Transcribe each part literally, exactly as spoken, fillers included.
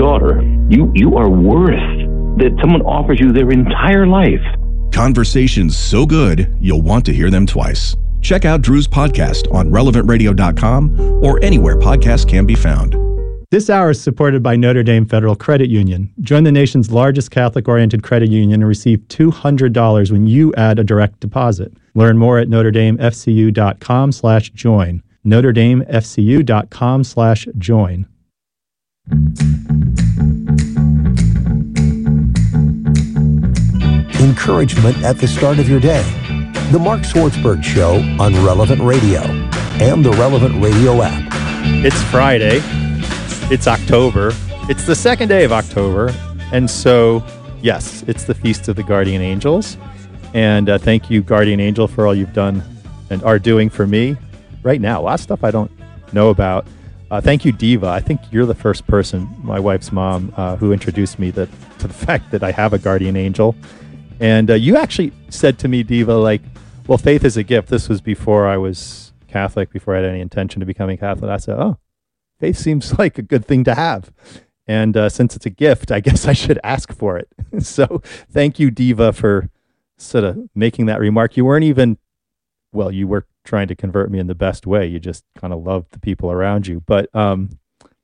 daughter. You, you are worth that someone offers you their entire life. Conversations so good, you'll want to hear them twice. Check out Drew's podcast on relevant radio dot com or anywhere podcasts can be found. This hour is supported by Notre Dame Federal Credit Union. Join the nation's largest Catholic-oriented credit union and receive two hundred dollars when you add a direct deposit. Learn more at notre dame f c u dot com slash join. notre dame f c u dot com slash join. Encouragement at the start of your day. The Mark Swartzberg Show on Relevant Radio and the Relevant Radio app. It's Friday. It's October. It's the second day of October. And so, yes, it's the Feast of the Guardian Angels. And uh, thank you, Guardian Angel, for all you've done and are doing for me right now. A lot of stuff I don't know about. Uh, thank you, Diva. I think you're the first person, my wife's mom, uh, who introduced me that, to the fact that I have a Guardian Angel. And uh, you actually said to me, Diva, like, well, faith is a gift. This was before I was Catholic, before I had any intention of becoming Catholic. I said, oh, faith seems like a good thing to have. And uh, since it's a gift, I guess I should ask for it. So thank you, Diva, for sort of making that remark. You weren't even, well, you were trying to convert me in the best way. You just kind of loved the people around you. But um,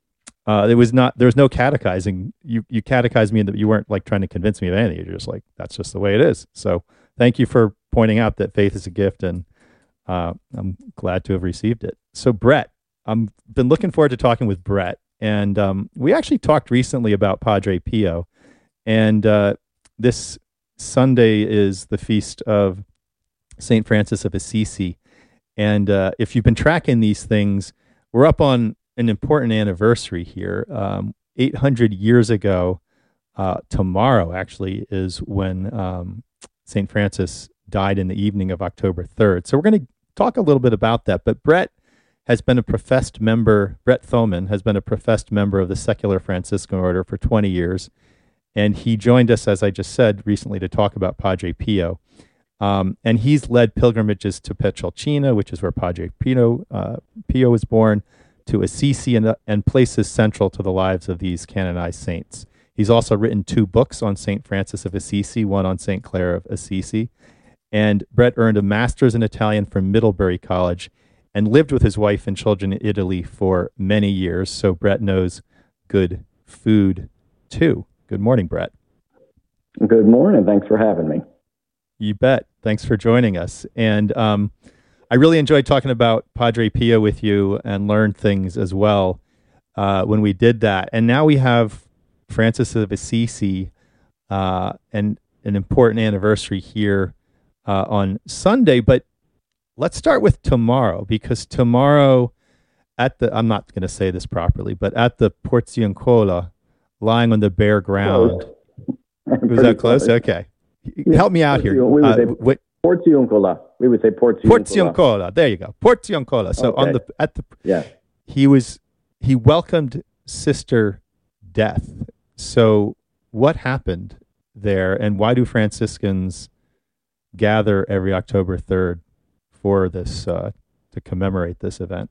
uh, there was not, there was no catechizing. You you catechized me in that you weren't like trying to convince me of anything. You're just like, that's just the way it is. So thank you for pointing out that faith is a gift, and uh, I'm glad to have received it. So Brett, I've been looking forward to talking with Brett, and um, we actually talked recently about Padre Pio, and uh, this Sunday is the feast of Saint Francis of Assisi, and uh, if you've been tracking these things, we're up on an important anniversary here. Um, eight hundred years ago, uh, tomorrow actually is when um, Saint Francis died in the evening of October third. So we're going to talk a little bit about that, but Brett has been a professed member, Brett Thoman has been a professed member of the Secular Franciscan Order for twenty years. And he joined us, as I just said, recently to talk about Padre Pio. Um, and he's led pilgrimages to Pietrelcina, which is where Padre Pio, uh, Pio was born, to Assisi, and, uh, and places central to the lives of these canonized saints. He's also written two books on Saint Francis of Assisi, one on Saint Clare of Assisi. And Brett earned a master's in Italian from Middlebury College and lived with his wife and children in Italy for many years. So Brett knows good food too. Good morning, Brett. Good morning. Thanks for having me. You bet. Thanks for joining us. And um, I really enjoyed talking about Padre Pio with you and learned things as well uh, when we did that. And now we have Francis of Assisi uh, and an important anniversary here uh, on Sunday. But let's start with tomorrow, because tomorrow at the, I'm not going to say this properly, but at the Porziuncola, lying on the bare ground. Was that close? Close. Okay. Yeah. Help me out here. We would uh, say what, Porziuncola. We would say Porziuncola. Porziuncola. There you go. Porziuncola. So okay. on the, at the, yeah. he was, he welcomed Sister Death. So what happened there, and why do Franciscans gather every October third for this, uh, to commemorate this event?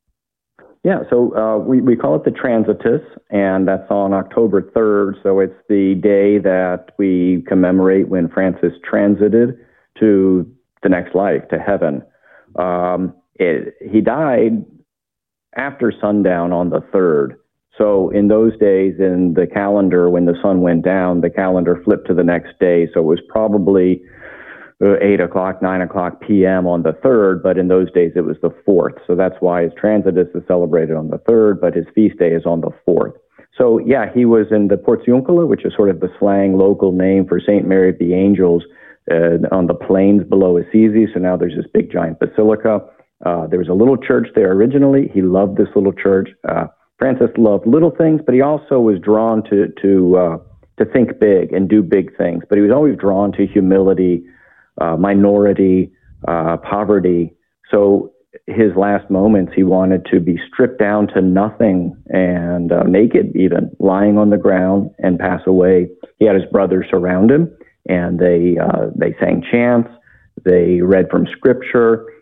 Yeah, so uh, we, we call it the Transitus, and that's on October third. So it's the day that we commemorate when Francis transited to the next life, to heaven. Um, it, he died after sundown on the third. So in those days, in the calendar, when the sun went down, the calendar flipped to the next day. So it was probably uh, eight o'clock, nine o'clock p m on the third, but in those days it was the fourth. So that's why his Transitus is celebrated on the third, but his feast day is on the fourth. So yeah, he was in the Porziuncola, which is sort of the slang local name for Saint Mary of the Angels, uh, on the plains below Assisi. So now there's this big giant basilica. Uh, there was a little church there originally. He loved this little church. Uh, Francis loved little things, but he also was drawn to to uh, to think big and do big things. But he was always drawn to humility, uh, minority, uh, poverty. So his last moments, he wanted to be stripped down to nothing and uh, naked, even lying on the ground, and pass away. He had his brothers surround him, and they uh, they sang chants, they read from Scripture,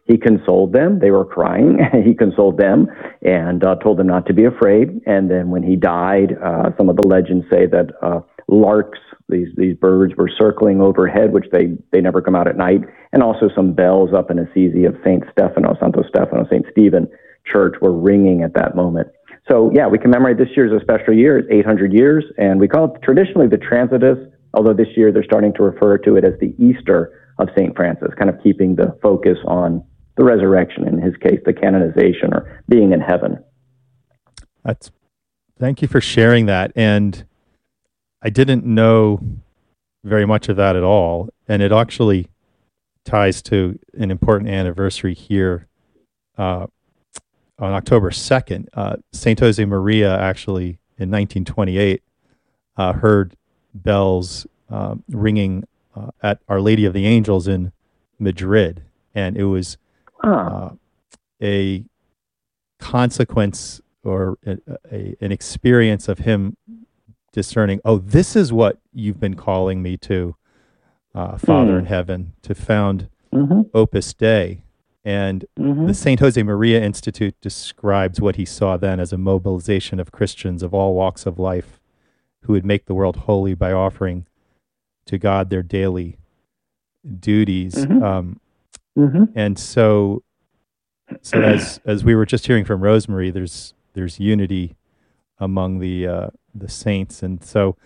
he consoled them. They were crying. He consoled them and uh, told them not to be afraid. And then when he died, uh, some of the legends say that uh, larks, these these birds, were circling overhead, which they, they never come out at night, and also some bells up in Assisi of Saint Stefano, Santo Stefano, Saint Stephen Church were ringing at that moment. So, yeah, we commemorate this year as a special year. It's eight hundred years, and we call it traditionally the Transitus, although this year they're starting to refer to it as the Easter of Saint Francis, kind of keeping the focus on the resurrection, in his case, the canonization or being in heaven. That's, thank you for sharing that. And I didn't know very much of that at all. And it actually ties to an important anniversary here uh, on October second. Uh, Saint Josemaria actually in nineteen twenty-eight uh, heard bells uh, ringing uh, at Our Lady of the Angels in Madrid. And it was uh, a consequence or a, a, an experience of him discerning, oh, this is what you've been calling me to, uh, Father mm. in heaven, to found mm-hmm. Opus Dei. And mm-hmm. the Saint Josemaria Institute describes what he saw then as a mobilization of Christians of all walks of life who would make the world holy by offering to God their daily duties. Mm-hmm. Um, mm-hmm. And so, so as as we were just hearing from Rosemary, there's there's unity among the uh, the saints, and so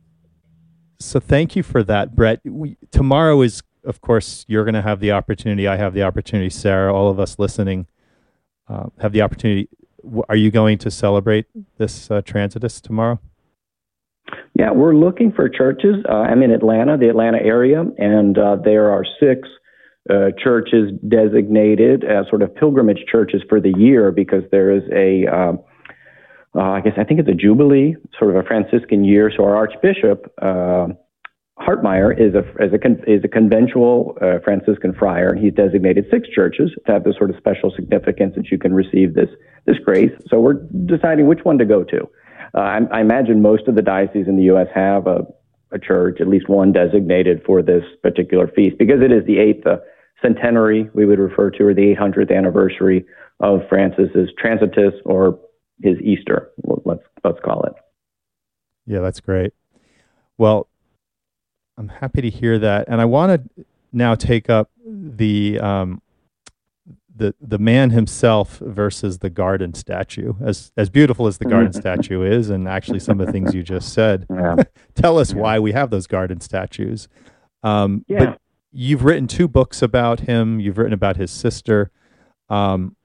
so thank you for that, Brett. We, tomorrow is, of course, you're going to have the opportunity. I have the opportunity. Sarah, all of us listening uh, have the opportunity. Are you going to celebrate this uh, Transitus tomorrow? Yeah, we're looking for churches. Uh, I'm in Atlanta, the Atlanta area, and uh, there are six uh, churches designated as sort of pilgrimage churches for the year because there is a, uh, uh, I guess I think it's a jubilee, sort of a Franciscan year. So our Archbishop uh, Hartmeyer is a is a con- is a conventual uh, Franciscan friar, and he's designated six churches to have this sort of special significance that you can receive this this grace. So we're deciding which one to go to. Uh, I, I imagine most of the dioceses in the U S have a, a church, at least one designated for this particular feast, because it is the eighth uh, centenary, we would refer to, or the eight hundredth anniversary of Francis's Transitus, or his Easter, let's let's call it. Yeah, that's great. Well, I'm happy to hear that, and I want to now take up the um, the the man himself versus the garden statue. As as beautiful as the garden statue is, and actually some of the things you just said, yeah. Tell us yeah. why we have those garden statues. Um, yeah. But you've written two books about him. You've written about his sister. Um,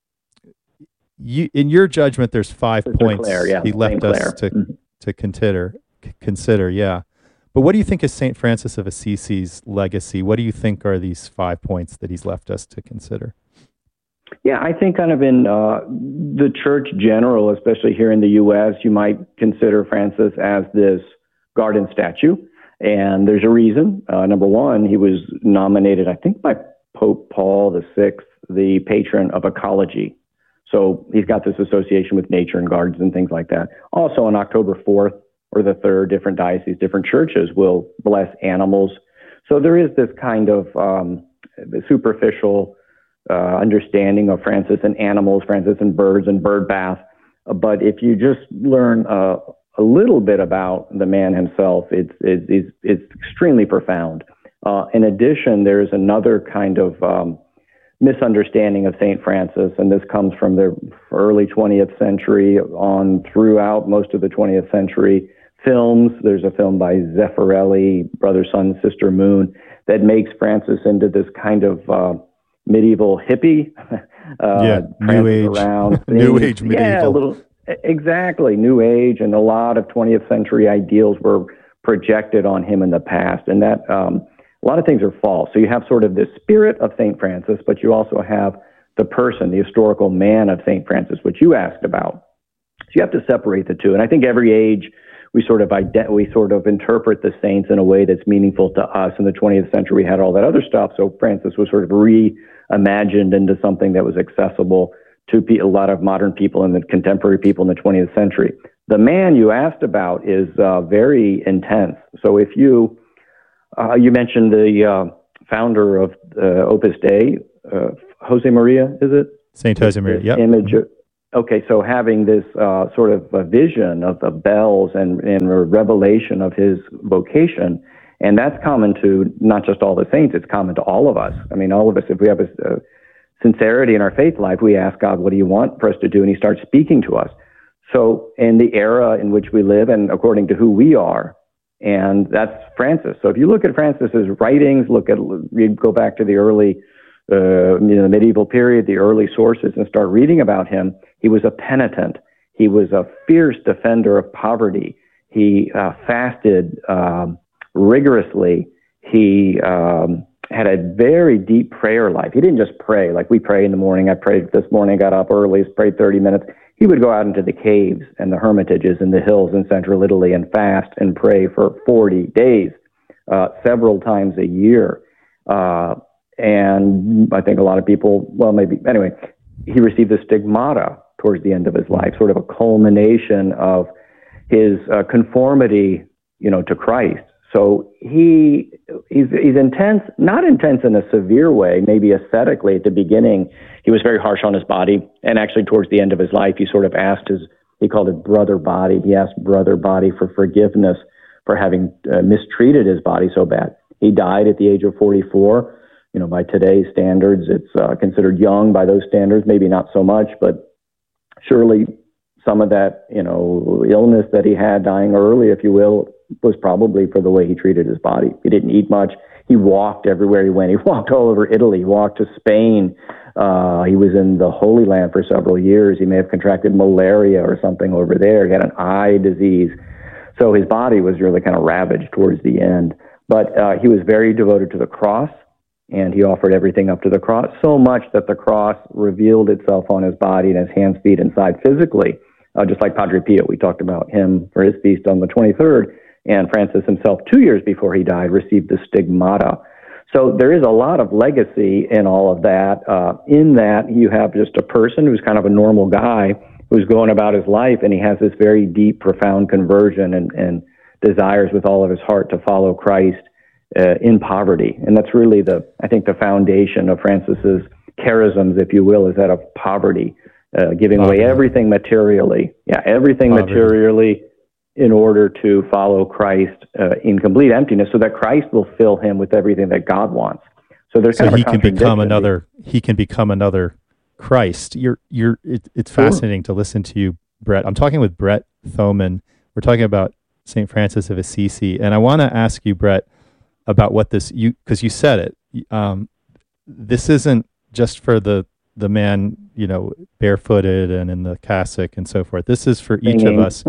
you, in your judgment, there's five Sister points Claire, yeah. he left Saint us Claire. to Mm-hmm. to consider c- consider. Yeah. But what do you think is Saint Francis of Assisi's legacy? What do you think are these five points that he's left us to consider? Yeah, I think kind of in uh, the church general, especially here in the U S, you might consider Francis as this garden statue. And there's a reason. Uh, number one, he was nominated, I think, by Pope Paul the Sixth, the patron of ecology. So he's got this association with nature and gardens and things like that. Also on October fourth, or the third, different dioceses, different churches will bless animals. So there is this kind of um, superficial uh, understanding of Francis and animals, Francis and birds and bird bath. Uh, but if you just learn uh, a little bit about the man himself, it's, it's, it's, it's extremely profound. Uh, in addition, there's another kind of um, misunderstanding of Saint Francis, and this comes from the early twentieth century on throughout most of the twentieth century. Films, there's a film by Zeffirelli, Brother, Sun, Sister, Moon, that makes Francis into this kind of uh, medieval hippie. uh, yeah, New Age. Around New Age medieval. Yeah, a little, exactly, New Age, and a lot of twentieth century ideals were projected on him in the past, and that um, a lot of things are false. So you have sort of the spirit of Saint Francis, but you also have the person, the historical man of Saint Francis, which you asked about. So you have to separate the two. And I think every age we sort of ident- we sort of interpret the saints in a way that's meaningful to us. In the twentieth century, we had all that other stuff. So Francis was sort of reimagined into something that was accessible to pe- a lot of modern people and the contemporary people in the twentieth century. The man you asked about is uh, very intense. So if you Uh, you mentioned the uh, founder of uh, Opus Dei, uh, Jose Maria, is it? Saint Jose Maria, yep. Image of, okay, so having this uh, sort of a vision of the bells and, and a revelation of his vocation, and that's common to not just all the saints, it's common to all of us. I mean, all of us, if we have a, a sincerity in our faith life, we ask God, what do you want for us to do? And he starts speaking to us. So in the era in which we live and according to who we are, and that's Francis. So if you look at Francis's writings, look at, you go back to the early, uh, you know, the medieval period, the early sources, and start reading about him, he was a penitent. He was a fierce defender of poverty. He uh, fasted um, rigorously. He um, had a very deep prayer life. He didn't just pray like we pray in the morning. I prayed this morning, got up early, prayed thirty minutes. He would go out into the caves and the hermitages in the hills in central Italy and fast and pray for forty days, uh, several times a year. Uh, and I think a lot of people, well, maybe, anyway, he received the stigmata towards the end of his life, sort of a culmination of his uh, conformity, you know, to Christ. So he he's, he's intense, not intense in a severe way, maybe ascetically at the beginning. He was very harsh on his body. And actually towards the end of his life, he sort of asked his, he called it brother body. He asked brother body for forgiveness for having uh, mistreated his body so bad. He died at the age of forty-four. You know, by today's standards, it's uh, considered young by those standards, maybe not so much, but surely some of that, you know, illness that he had dying early, if you will, was probably for the way he treated his body. He didn't eat much. He walked everywhere he went. He walked all over Italy. He walked to Spain. Uh, he was in the Holy Land for several years. He may have contracted malaria or something over there. He had an eye disease. So his body was really kind of ravaged towards the end. But uh, he was very devoted to the cross, and he offered everything up to the cross, so much that the cross revealed itself on his body and his hands, feet, and side physically, uh, just like Padre Pio. We talked about him for his feast on the twenty-third. And Francis himself, two years before he died, received the stigmata. So there is a lot of legacy in all of that. Uh, in that, you have just a person who's kind of a normal guy who's going about his life, and he has this very deep, profound conversion and, and desires with all of his heart to follow Christ uh, in poverty. And that's really the, I think, the foundation of Francis's charisms, if you will, is that of poverty, uh, giving poverty. away everything materially. Yeah, everything poverty. materially. In order to follow Christ uh, in complete emptiness, so that Christ will fill him with everything that God wants. So there's so kind of he a can become contradiction. another. He can become another Christ. You're you're. It, it's Sure. fascinating to listen to you, Brett. I'm talking with Brett Thoman. We're talking about Saint Francis of Assisi, and I want to ask you, Brett, about what this you because you said it. Um, this isn't just for the the man, you know, barefooted and in the cassock and so forth. This is for each Singing. of us.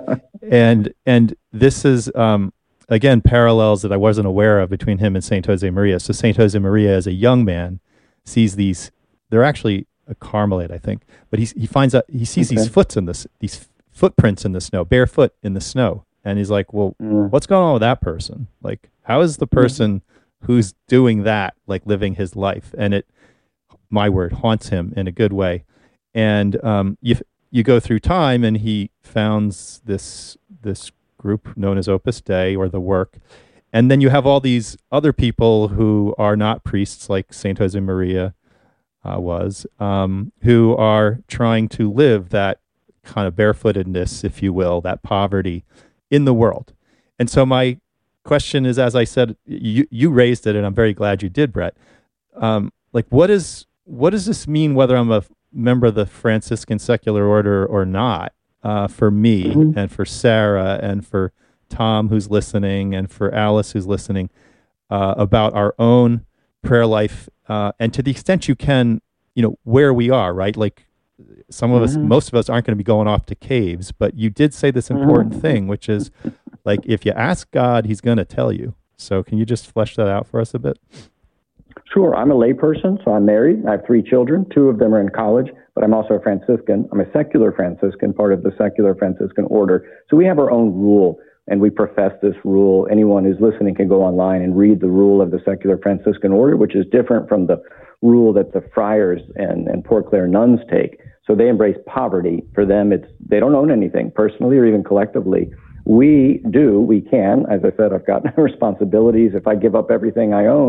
And and this is, um, again, parallels that I wasn't aware of between him and Saint Jose Maria. So Saint Jose Maria, as a young man, sees these, they're actually a Carmelite, I think, but he he finds out, he sees Okay. these foots in this, these footprints in the snow, barefoot in the snow. And he's like, well, Mm. what's going on with that person? Like, how is the person who's doing that, like living his life? And it, my word, haunts him in a good way. And um, you you go through time, and he founds this this group known as Opus Dei, or the work. And then you have all these other people who are not priests, like Saint Jose Maria uh, was, um, who are trying to live that kind of barefootedness, if you will, that poverty in the world. And so my question is, as I said, you you raised it, and I'm very glad you did, Brett. Um, like, what is what does this mean, whether I'm a member of the Franciscan secular order or not, uh, for me Mm-hmm. and for Sarah and for Tom, who's listening, and for Alice, who's listening, uh, about our own prayer life, uh, and to the extent you can, you know, where we are, right? Like, some of us, Mhm. most of us aren't going to be going off to caves, but you did say this important Mhm. thing, which is, like, if you ask God, he's going to tell you. So can you just flesh that out for us a bit? Sure. I'm a layperson, so I'm married. I have three children. Two of them are in college, but I'm also a Franciscan. I'm a secular Franciscan, part of the secular Franciscan order. So we have our own rule, and we profess this rule. Anyone who's listening can go online and read the rule of the secular Franciscan order, which is different from the rule that the friars and, and Port Clare nuns take. So they embrace poverty. For them, it's they don't own anything personally or even collectively. We do, we can. As I said, I've got responsibilities. If I give up everything I own,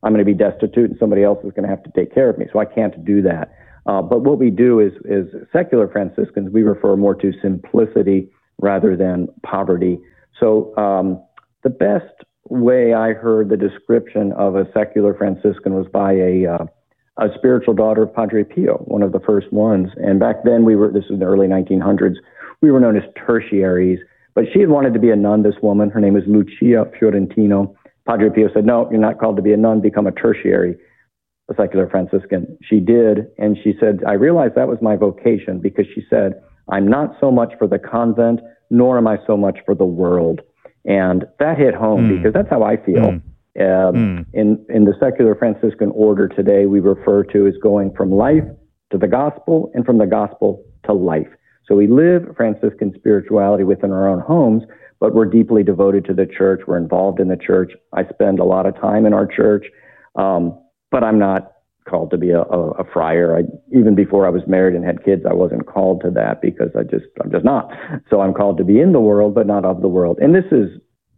I'm going to be destitute and somebody else is going to have to take care of me. So I can't do that. Uh, but what we do is, is secular Franciscans, we refer more to simplicity rather than poverty. So um, the best way I heard the description of a secular Franciscan was by a uh, a spiritual daughter of Padre Pio, one of the first ones. And back then we were, this was in the early nineteen hundreds, we were known as tertiaries. But she had wanted to be a nun, this woman. Her name was Lucia Fiorentino. Padre Pio said, no, you're not called to be a nun, become a tertiary, a secular Franciscan. She did, and she said, I realized that was my vocation because she said, I'm not so much for the convent, nor am I so much for the world. And that hit home mm. because that's how I feel. Mm. Um, mm. In, in the secular Franciscan order today, we refer to as going from life to the gospel and from the gospel to life. So we live Franciscan spirituality within our own homes, but we're deeply devoted to the church. We're involved in the church. I spend a lot of time in our church, um, but I'm not called to be a, a, a friar. I, even before I was married and had kids, I wasn't called to that because I just, I'm just not. So I'm called to be in the world, but not of the world. And this is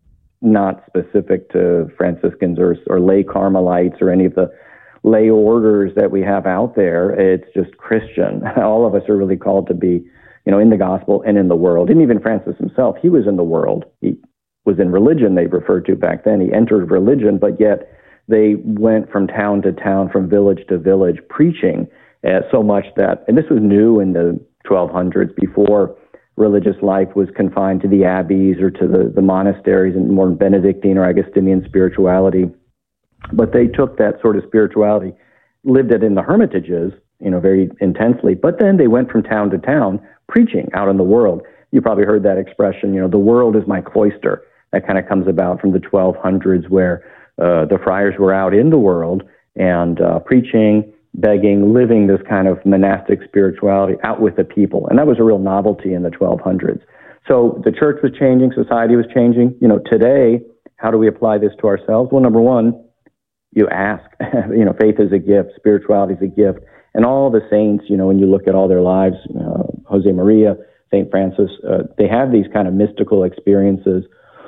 not specific to Franciscans or, or lay Carmelites or any of the lay orders that we have out there. It's just Christian. All of us are really called to be, you know, in the gospel and in the world. And even Francis himself, he was in the world. He was in religion, they referred to back then. He entered religion, but yet they went from town to town, from village to village, preaching uh, so much that, and this was new in the twelve hundreds, before religious life was confined to the abbeys or to the, the monasteries and more Benedictine or Augustinian spirituality. But they took that sort of spirituality, lived it in the hermitages, you know, very intensely, but then they went from town to town preaching out in the world. You probably heard that expression, you know, the world is my cloister. That kind of comes about from the twelve hundreds where uh, the friars were out in the world and uh, preaching, begging, living this kind of monastic spirituality out with the people. And that was a real novelty in the twelve hundreds. So the church was changing, society was changing. You know, today, how do we apply this to ourselves? Well, number one, you ask. You know, faith is a gift, spirituality is a gift. And all the saints, you know, when you look at all their lives, uh, Jose Maria, Saint Francis, uh, they have these kind of mystical experiences.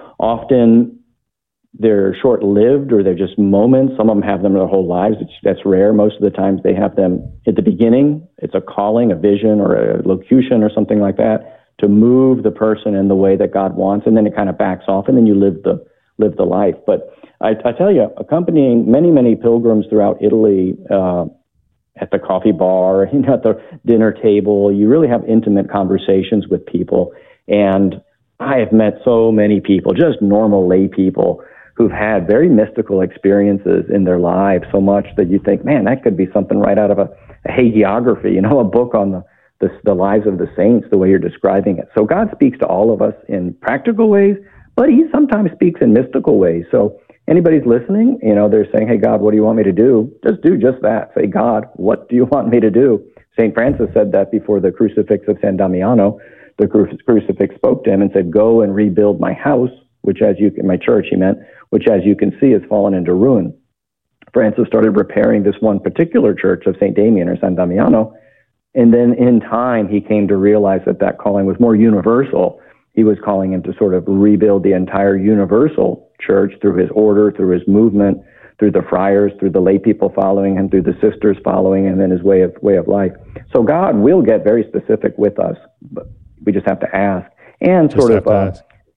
Often they're short-lived or they're just moments. Some of them have them their whole lives. It's, that's rare. Most of the times they have them at the beginning. It's a calling, a vision, or a locution or something like that to move the person in the way that God wants, and then it kind of backs off, and then you live the live the life. But I, I tell you, accompanying many, many pilgrims throughout Italy, uh, at the coffee bar, you know, at the dinner table, you really have intimate conversations with people. And I have met so many people, just normal lay people, who've had very mystical experiences in their lives, so much that you think, man, that could be something right out of a, a hagiography, you know, a book on the, the, the lives of the saints, the way you're describing it. So God speaks to all of us in practical ways, but he sometimes speaks in mystical ways. So anybody's listening, you know, they're saying, hey, God, what do you want me to do? Just do just that. Say, God, what do you want me to do? Saint Francis said that before the crucifix of San Damiano. The cru- crucifix spoke to him and said, go and rebuild my house, which as you can, my church, he meant, which as you can see has fallen into ruin. Francis started repairing this one particular church of Saint Damian or San Damiano. And then in time, he came to realize that that calling was more universal. He was calling him to sort of rebuild the entire universal church through his order, through his movement, through the friars, through the lay people following him, through the sisters following, and then his way of way of life. So God will get very specific with us, but we just have to ask and just sort of, uh,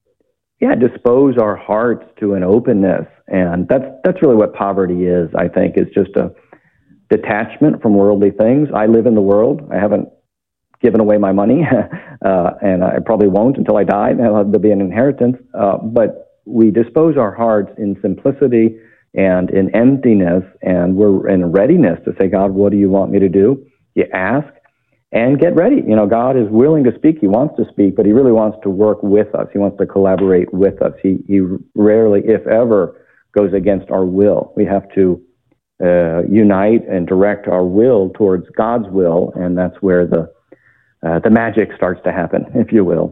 yeah, dispose our hearts to an openness. And that's that's really what poverty is. I think is just a detachment from worldly things. I live in the world. I haven't given away my money, uh, and I probably won't until I die. There'll be an inheritance. Uh, but we dispose our hearts in simplicity and in emptiness, and we're in readiness to say, God, what do you want me to do? You ask and get ready. You know, God is willing to speak. He wants to speak, but he really wants to work with us. He wants to collaborate with us. He, he rarely, if ever, goes against our will. We have to uh, unite and direct our will towards God's will, and that's where the Uh, the magic starts to happen, if you will.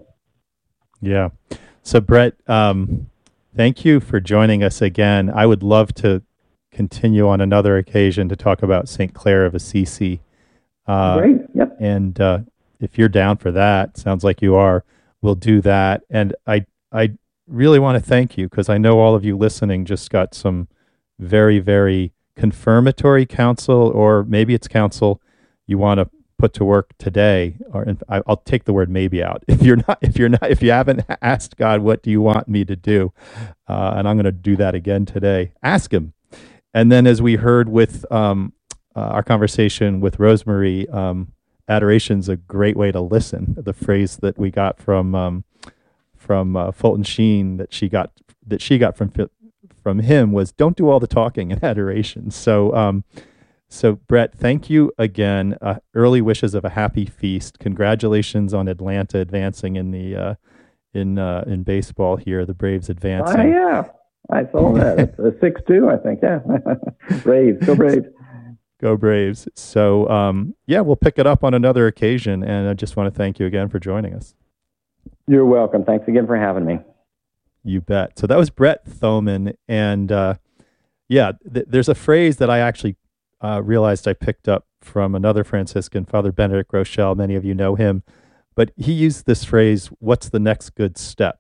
Yeah. So, Brett, um, thank you for joining us again. I would love to continue on another occasion to talk about Saint Clare of Assisi. Uh, Great. Yep. And uh, if you're down for that, sounds like you are, we'll do that. And I, I really want to thank you because I know all of you listening just got some very, very confirmatory counsel, or maybe it's counsel you want to put to work today, or I, I'll take the word maybe out. If you're not, if you're not, if you haven't asked God, what do you want me to do? Uh, and I'm going to do that again today. Ask him. And then as we heard with um, uh, our conversation with Rosemary, um, adoration's a great way to listen. The phrase that we got from, um, from uh, Fulton Sheen that she got, that she got from, from him was, don't do all the talking in adoration. So, um, So, Brett, thank you again. Uh, early wishes of a happy feast. Congratulations on Atlanta advancing in the uh, in uh, in baseball here. The Braves advancing. Oh, yeah, I saw that. It's a six two, I think. Yeah, Braves, go Braves. Go Braves. So, um, yeah, we'll pick it up on another occasion. And I just want to thank you again for joining us. You're welcome. Thanks again for having me. You bet. So that was Brett Thoman, and uh, yeah, th- there's a phrase that I actually. Uh, realized I picked up from another Franciscan, Father Benedict Rochelle. Many of you know him, but he used this phrase, what's the next good step?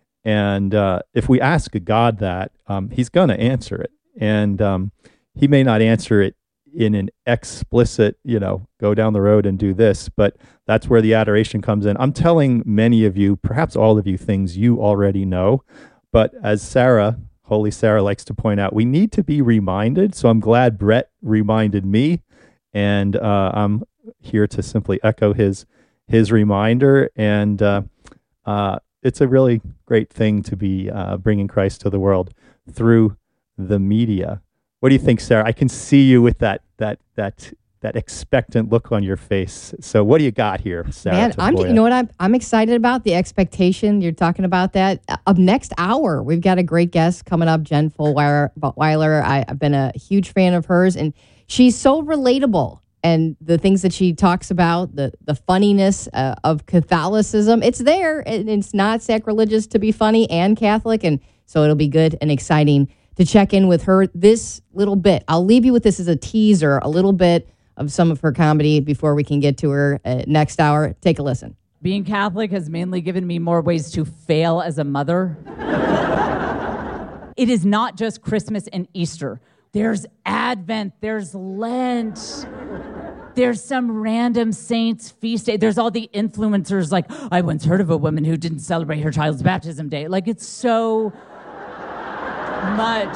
And uh, if we ask God that, um, he's going to answer it. And um, he may not answer it in an explicit, you know, go down the road and do this, but that's where the adoration comes in. I'm telling many of you, perhaps all of you, things you already know, but as Sarah, Holy Sarah likes to point out, we need to be reminded. So I'm glad Brett reminded me, and uh, I'm here to simply echo his his reminder. And uh, uh, it's a really great thing to be uh, bringing Christ to the world through the media. What do you think, Sarah? I can see you with that that that that expectant look on your face. So what do you got here, Sarah? Man, I'm, you know what I'm I'm excited about? The expectation. You're talking about that. Up next hour, we've got a great guest coming up, Jen Fulwiler. I, I've been a huge fan of hers, and she's so relatable. And the things that she talks about, the, the funniness uh, of Catholicism, it's there, and it's not sacrilegious to be funny and Catholic, and so it'll be good and exciting to check in with her this little bit. I'll leave you with this as a teaser, a little bit of some of her comedy before we can get to her uh, next hour. Take a listen. Being Catholic has mainly given me more ways to fail as a mother. It is not just Christmas and Easter. There's Advent, there's Lent, there's some random saint's feast day. There's all the influencers like, I once heard of a woman who didn't celebrate her child's baptism day. Like, it's so much.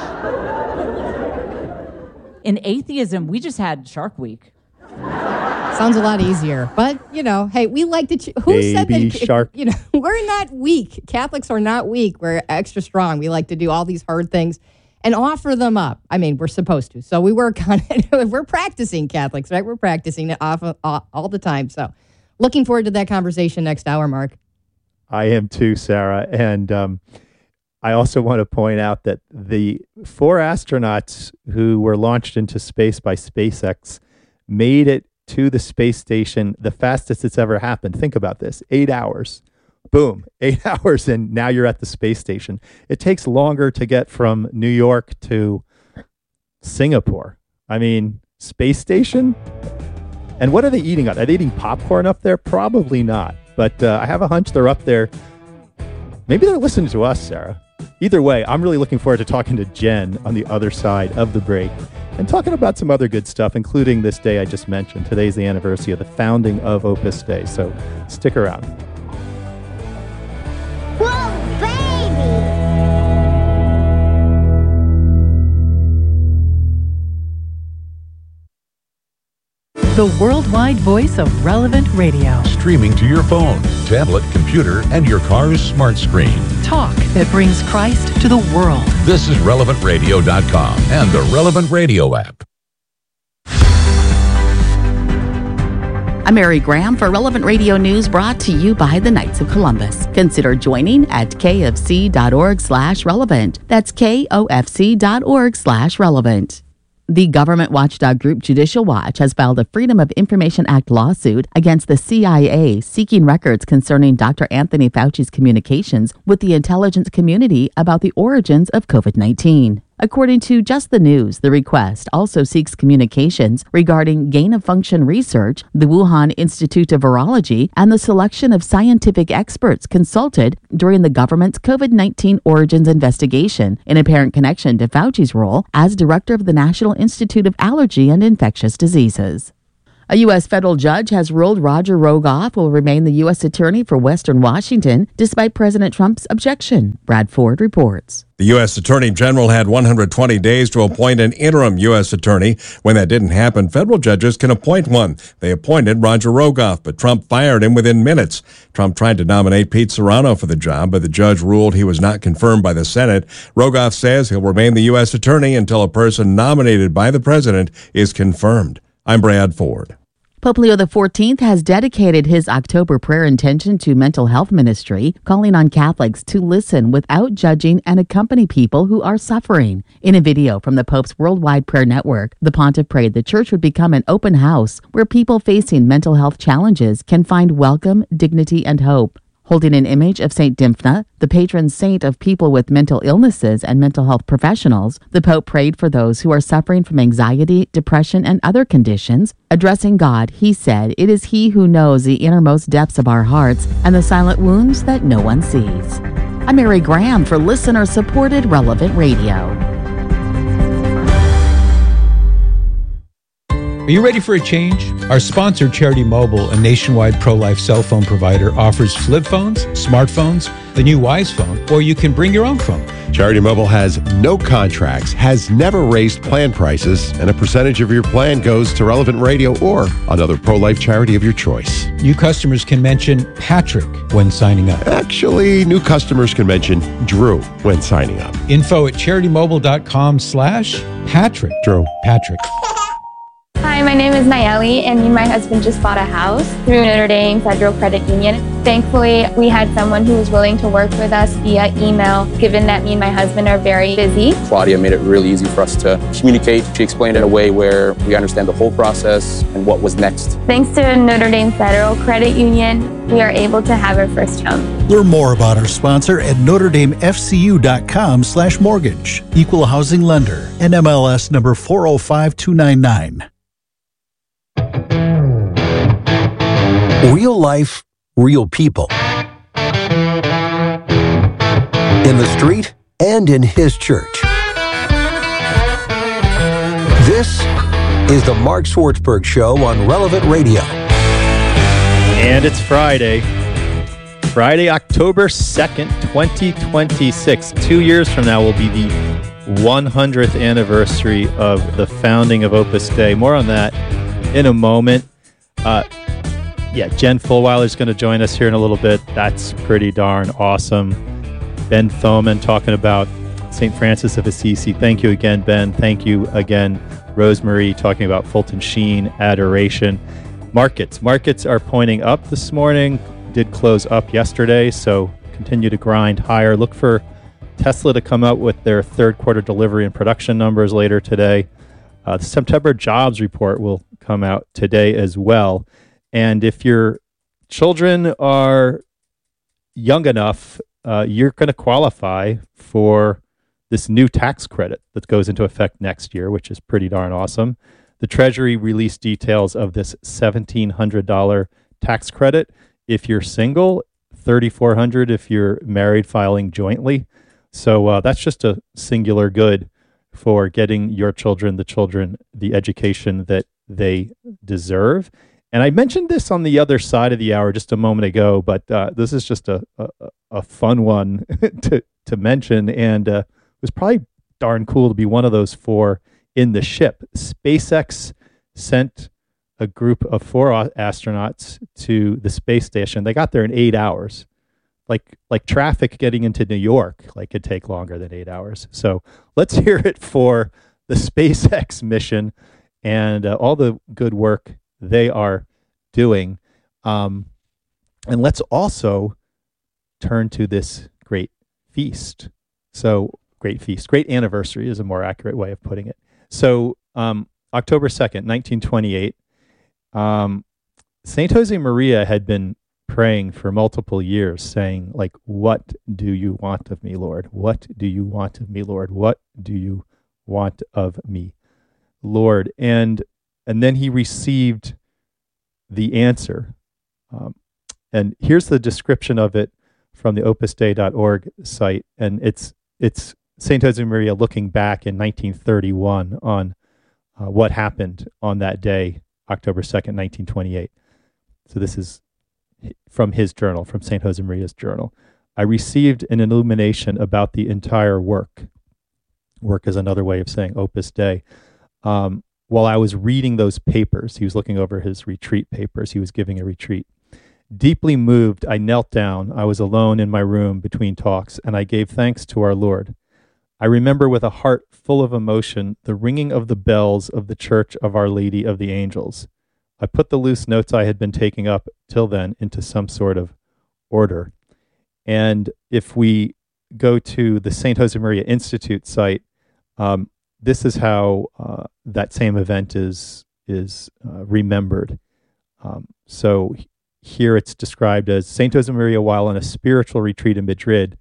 In atheism, we just had Shark Week. Sounds a lot easier, but you know, hey, we like to. Ch- who Baby said that? shark. You know, we're not weak. Catholics are not weak. We're extra strong. We like to do all these hard things and offer them up. I mean, we're supposed to. So we work on it. We're practicing Catholics, right? We're practicing it off all, all the time. So, looking forward to that conversation next hour, Mark. I am too, Sarah, and um, I also want to point out that the four astronauts who were launched into space by SpaceX made it to the space station the fastest it's ever happened. Think about this. Eight hours. Boom. Eight hours, and now you're at the space station. It takes longer to get from New York to Singapore. I mean, space station? And what are they eating? Are they eating popcorn up there? Probably not. But uh, I have a hunch they're up there. Maybe they're listening to us, Sarah. Either way, I'm really looking forward to talking to Jen on the other side of the break and talking about some other good stuff, including this day I just mentioned. Today's the anniversary of the founding of Opus Dei, so stick around. Whoa, baby! The worldwide voice of Relevant Radio. Streaming to your phone, tablet, computer, and your car's smart screen. Talk that brings Christ to the world. This is relevant radio dot com and the Relevant Radio app. I'm Mary Graham for Relevant Radio News, brought to you by the Knights of Columbus. Consider joining at kfc.org slash relevant. That's kofc.org slash relevant. The government watchdog group Judicial Watch has filed a Freedom of Information Act lawsuit against the C I A, seeking records concerning Doctor Anthony Fauci's communications with the intelligence community about the origins of COVID nineteen. According to Just the News, the request also seeks communications regarding gain-of-function research, the Wuhan Institute of Virology, and the selection of scientific experts consulted during the government's COVID nineteen origins investigation in apparent connection to Fauci's role as director of the National Institute of Allergy and Infectious Diseases. A U S federal judge has ruled Roger Rogoff will remain the U S attorney for Western Washington despite President Trump's objection. Brad Ford reports. The U S Attorney General had one hundred twenty days to appoint an interim U S attorney. When that didn't happen, federal judges can appoint one. They appointed Roger Rogoff, but Trump fired him within minutes. Trump tried to nominate Pete Serrano for the job, but the judge ruled he was not confirmed by the Senate. Rogoff says he'll remain the U S attorney until a person nominated by the president is confirmed. I'm Brad Ford. Pope Leo the fourteenth has dedicated his October prayer intention to mental health ministry, calling on Catholics to listen without judging and accompany people who are suffering. In a video from the Pope's Worldwide Prayer Network, the pontiff prayed the church would become an open house where people facing mental health challenges can find welcome, dignity, and hope. Holding an image of Saint Dymphna, the patron saint of people with mental illnesses and mental health professionals, the Pope prayed for those who are suffering from anxiety, depression, and other conditions. Addressing God, he said, "It is He who knows the innermost depths of our hearts and the silent wounds that no one sees." I'm Mary Graham for listener-supported Relevant Radio. Are you ready for a change? Our sponsor, Charity Mobile, a nationwide pro-life cell phone provider, offers flip phones, smartphones, the new Wise phone, or you can bring your own phone. Charity Mobile has no contracts, has never raised plan prices, and a percentage of your plan goes to Relevant Radio or another pro-life charity of your choice. New customers can mention Patrick when signing up. Actually, new customers can mention Drew when signing up. Info at CharityMobile.com slash Patrick. Drew. Patrick. Hi, my name is Nayeli, and me and my husband just bought a house through Notre Dame Federal Credit Union. Thankfully, we had someone who was willing to work with us via email, given that me and my husband are very busy. Claudia made it really easy for us to communicate. She explained it in a way where we understand the whole process and what was next. Thanks to Notre Dame Federal Credit Union, we are able to have our first home. Learn more about our sponsor at Notre Dame F C U dot com slash mortgage. Equal housing lender. N M L S number four oh five two nine nine. Real life, real people. In the street and in his church. This is the Mark Swartzberg Show on Relevant Radio. And it's Friday. Friday, October second, twenty twenty-six. Two years from now will be the one hundredth anniversary of the founding of Opus Dei. More on that in a moment. Uh, yeah, Jen Fulweiler is going to join us here in a little bit. That's pretty darn awesome. Ben Thoman talking about Saint Francis of Assisi. Thank you again, Ben. Thank you again, Rosemary, talking about Fulton Sheen, adoration. Markets. Markets are pointing up this morning. Did close up yesterday, so continue to grind higher. Look for Tesla to come out with their third quarter delivery and production numbers later today. Uh, the September jobs report will come out today as well. And if your children are young enough, uh, you're going to qualify for this new tax credit that goes into effect next year, which is pretty darn awesome. The Treasury released details of this seventeen hundred dollars tax credit if you're single, thirty-four hundred dollars if you're married filing jointly. So uh, that's just a singular good for getting your children, the children, the education that they deserve. And I mentioned this on the other side of the hour just a moment ago, but uh, this is just a, a, a fun one to, to mention. And uh, it was probably darn cool to be one of those four in the ship. SpaceX sent a group of four astronauts to the space station. They got there in eight hours. Like like traffic getting into New York, like could take longer than eight hours. So let's hear it for the SpaceX mission and uh, all the good work they are doing. Um, and let's also turn to this great feast. So great feast, great anniversary is a more accurate way of putting it. So um, October second, nineteen twenty-eight, um, Saint Jose Maria had been praying for multiple years, saying, like, what do you want of me, Lord? What do you want of me, Lord? What do you want of me, Lord? And and then he received the answer. Um, and here's the description of it from the opus dei dot org site. And it's it's Saint Josemaria looking back in nineteen thirty-one on uh, what happened on that day, October second, nineteen twenty-eight. So this is from his journal, from Saint Josemaria's journal. I received an illumination about the entire work. Work is another way of saying opus dei. Um, while I was reading those papers, he was looking over his retreat papers. He was giving a retreat. Deeply moved, I knelt down. I was alone in my room between talks, and I gave thanks to our Lord. I remember with a heart full of emotion the ringing of the bells of the Church of Our Lady of the Angels. I put the loose notes I had been taking up till then into some sort of order. And if we go to the Saint Josemaria Institute site, um, this is how uh, that same event is is uh, remembered. Um, so here it's described as Saint Josemaria, while on a spiritual retreat in Madrid,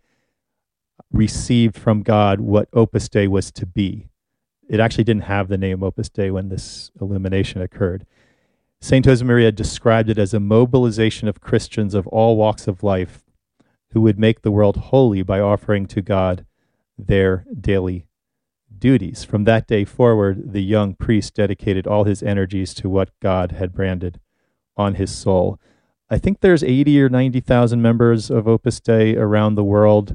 received from God what Opus Dei was to be. It actually didn't have the name Opus Dei when this illumination occurred. Saint Josemaria described it as a mobilization of Christians of all walks of life who would make the world holy by offering to God their daily duties. From that day forward, the young priest dedicated all his energies to what God had branded on his soul. I think there's eighty or ninety thousand members of Opus Dei around the world,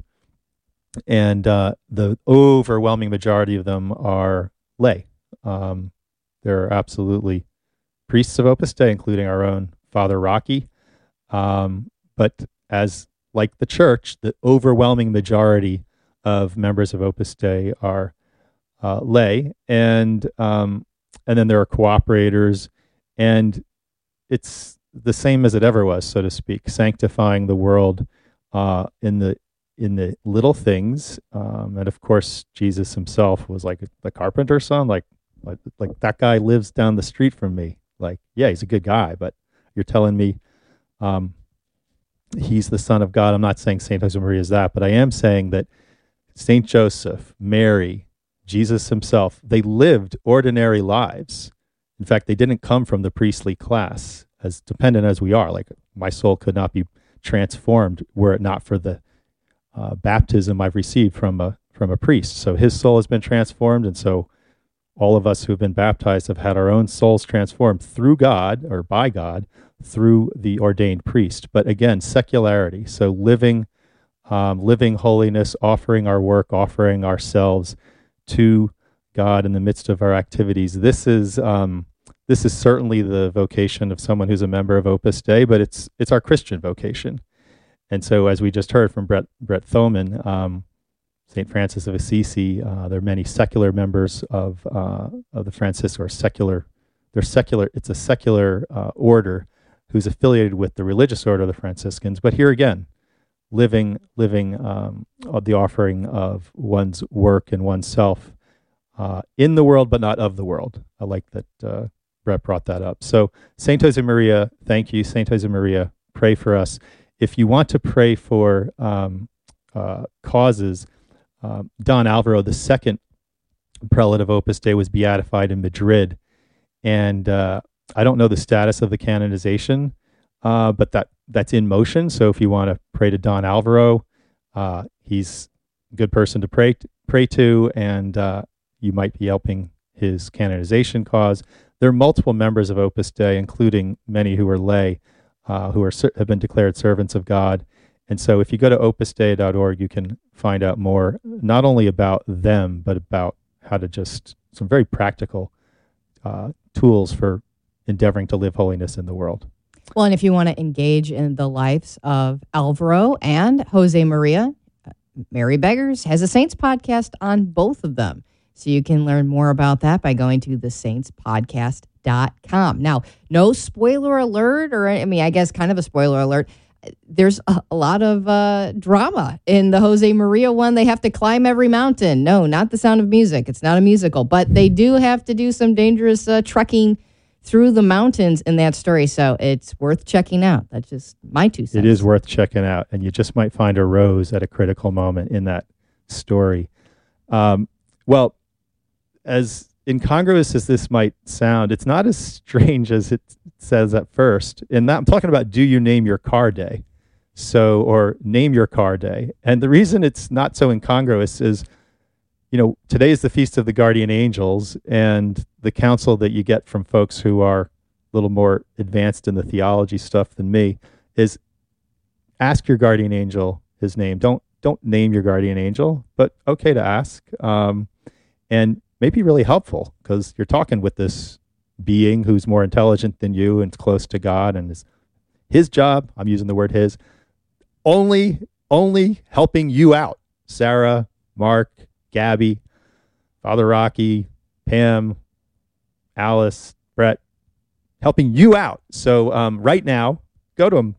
and uh, the overwhelming majority of them are lay. Um, there are absolutely priests of Opus Dei, including our own Father Rocky. Um, but as like the church, the overwhelming majority of members of Opus Dei are uh, lay, and um, and then there are cooperators, and it's the same as it ever was, so to speak, sanctifying the world uh, in the in the little things, um, and of course Jesus himself was like the carpenter's son. Like, like, like that guy lives down the street from me. Like, yeah, he's a good guy, but you're telling me um, he's the Son of God. I'm not saying Saint Josemaria is that, but I am saying that Saint Joseph, Mary, Jesus himself, they lived ordinary lives. In fact, they didn't come from the priestly class, as dependent as we are. Like, my soul could not be transformed were it not for the uh, baptism I've received from a from a priest. So his soul has been transformed, and so all of us who have been baptized have had our own souls transformed through God, or by God, through the ordained priest. But again, secularity. So living, um, living holiness, offering our work, offering ourselves to God in the midst of our activities. This is um, this is certainly the vocation of someone who's a member of Opus Dei, but it's it's our Christian vocation. And so, as we just heard from Brett Brett Thoman, um, Saint Francis of Assisi, uh, there are many secular members of uh, of the Franciscan, or secular. They're secular. It's a secular uh, order who's affiliated with the religious order of the Franciscans. But here again, living living um, the offering of one's work and oneself uh, in the world, but not of the world. I like that uh, Brett brought that up. So Saint Josemaria, thank you. Saint Josemaria, pray for us. If you want to pray for um, uh, causes, um, Don Alvaro, the second prelate of Opus Dei, was beatified in Madrid. And uh, I don't know the status of the canonization, uh, but that that's in motion. So if you want to pray to Don Alvaro, uh, he's a good person to pray to, pray to, and uh, you might be helping his canonization cause. There are multiple members of Opus Dei, including many who are lay, uh, who are have been declared servants of God. And so if you go to opus dei dot org, you can find out more, not only about them, but about how to just, some very practical uh, tools for endeavoring to live holiness in the world. Well, and if you want to engage in the lives of Alvaro and Josemaria, Mary Beggars has a Saints podcast on both of them. So you can learn more about that by going to the saints podcast dot com. Now, no spoiler alert, or I mean, I guess kind of a spoiler alert. There's a, a lot of uh, drama in the Josemaria one. They have to climb every mountain. No, not The Sound of Music. It's not a musical, but they do have to do some dangerous uh, trekking through the mountains in that story. So it's worth checking out. That's just my two cents. It is worth checking out, and you just might find a rose at a critical moment in that story. Um, well, as incongruous as this might sound, it's not as strange as it says at first. And that, I'm talking about do you name your car day? So, or name your car day. And the reason it's not so incongruous is, you know, today is the Feast of the Guardian Angels, and the counsel that you get from folks who are a little more advanced in the theology stuff than me is ask your guardian angel his name. Don't don't name your guardian angel, but okay to ask. Um, and may be really helpful because you're talking with this being who's more intelligent than you and close to God, and is his job, I'm using the word his, only only helping you out. Sarah, Mark, Gabby, Father Rocky, Pam, Alice, Brett, helping you out. So um, right now, go to him,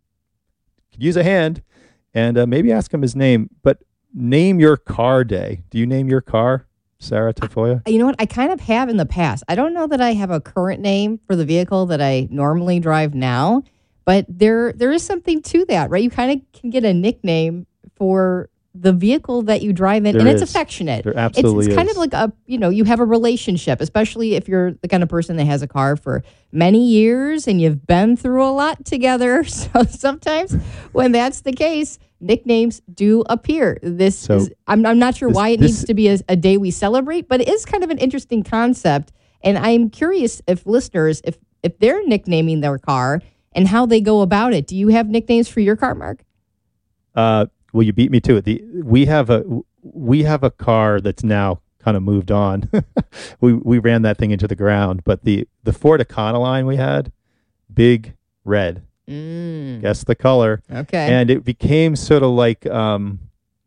use a hand, and uh, maybe ask him his name, but name your car day. Do you name your car, Sarah Tafoya? You know what? I kind of have in the past. I don't know that I have a current name for the vehicle that I normally drive now, but there there is something to that, right? You kind of can get a nickname for the vehicle that you drive in, There and it's is. affectionate. There absolutely it's, it's kind is. of like a, you know, you have a relationship, especially if you're the kind of person that has a car for many years and you've been through a lot together. So sometimes when that's the case, nicknames do appear. This So is, I'm, I'm not sure this- why it this- needs to be a, a day we celebrate, but it is kind of an interesting concept. And I'm curious if listeners, if if they're nicknaming their car and how they go about it. Do you have nicknames for your car, Mark? Uh, well, you beat me to it. The we have a we have a car that's now kind of moved on. we we ran that thing into the ground, but the the Ford Econoline we had, big red. Mm. Guess the color. Okay. And it became sort of like um,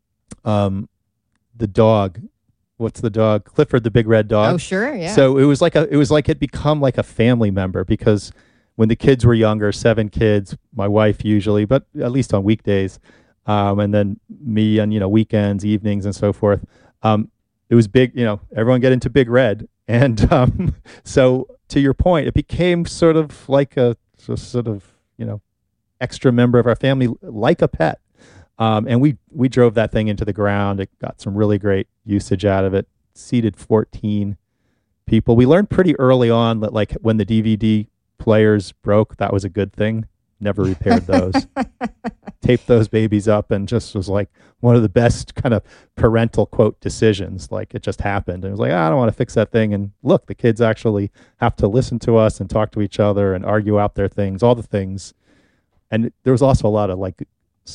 um, the dog. What's the dog? Clifford the Big Red Dog. Oh, sure, yeah. So it was like a it was like it become like a family member because when the kids were younger, seven kids, my wife usually, but at least on weekdays, um, and then me on, you know, weekends, evenings, and so forth. Um, it was big, you know, everyone get into Big Red. And um, so to your point, it became sort of like a so- sort of, you know, extra member of our family, like a pet. Um, and we, we drove that thing into the ground. It got some really great usage out of it. Seated fourteen people. We learned pretty early on that, like, when the D V D players broke, that was a good thing. Never repaired those. Taped those babies up, and just was like one of the best kind of parental quote decisions. Like, it just happened. And it was like, oh, I don't want to fix that thing. And look, the kids actually have to listen to us and talk to each other and argue out their things, all the things. And there was also a lot of like